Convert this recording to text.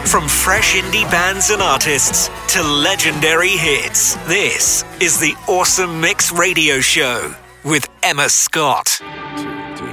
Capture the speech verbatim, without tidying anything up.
From fresh indie bands and artists to legendary hits, this is the Awesome Mix Radio Show with Emma Scott.